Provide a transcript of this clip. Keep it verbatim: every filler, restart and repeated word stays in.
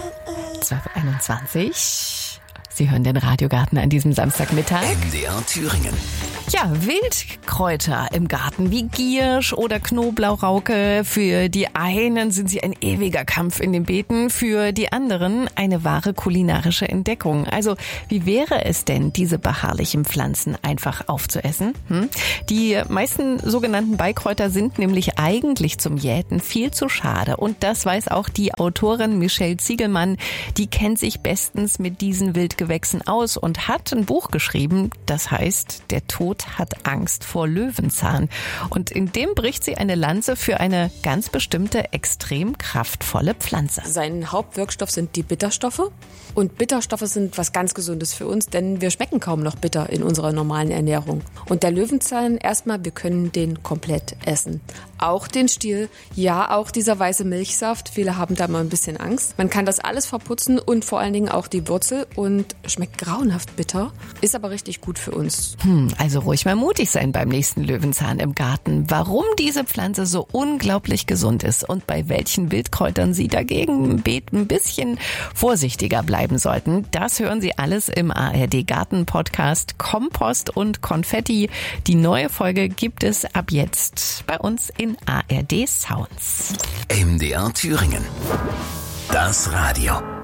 zwölf Uhr einundzwanzig. Sie hören den Radiogarten an diesem Samstagmittag. M D R Thüringen. Ja, Wildkräuter im Garten wie Giersch oder Knoblauchrauke. Für die einen sind sie ein ewiger Kampf in den Beeten, für die anderen eine wahre kulinarische Entdeckung. Also wie wäre es denn, diese beharrlichen Pflanzen einfach aufzuessen? Hm? Die meisten sogenannten Beikräuter sind nämlich eigentlich zum Jäten viel zu schade. Und das weiß auch die Autorin Michelle Ziegelmann. Die kennt sich bestens mit diesen Wildgewächsen aus und hat ein Buch geschrieben, das heißt Der Tod hat Angst vor Löwenzahn. Und in dem bricht sie eine Lanze für eine ganz bestimmte, extrem kraftvolle Pflanze. Sein Hauptwirkstoff sind die Bitterstoffe. Und Bitterstoffe sind was ganz Gesundes für uns, denn wir schmecken kaum noch bitter in unserer normalen Ernährung. Und der Löwenzahn, erstmal, wir können den komplett essen. Auch den Stiel, ja, auch dieser weiße Milchsaft. Viele haben da mal ein bisschen Angst. Man kann das alles verputzen und vor allen Dingen auch die Wurzel und schmeckt grauenhaft bitter, ist aber richtig gut für uns. Hm, also ruhig mal mutig sein beim nächsten Löwenzahn im Garten. Warum diese Pflanze so unglaublich gesund ist und bei welchen Wildkräutern Sie dagegen im Beet ein bisschen vorsichtiger bleiben sollten, das hören Sie alles im A R D Garten Podcast Kompost und Konfetti. Die neue Folge gibt es ab jetzt bei uns in A R D Sounds. M D R Thüringen. Das Radio.